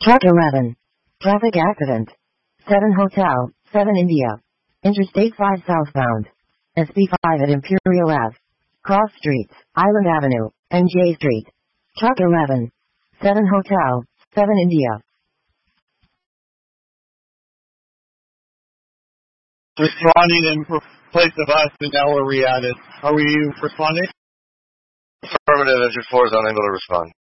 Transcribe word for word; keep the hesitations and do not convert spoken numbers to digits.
Truck eleven. Traffic accident. seven Hotel, seven India. Interstate five southbound. S P five at Imperial Avenue. Cross Streets, Island Avenue, and J Street. Truck eleven. seven Hotel, seven India. Responding in place of us, and now we're re-added. Are we responding? Affirmative, engine four is unable to respond.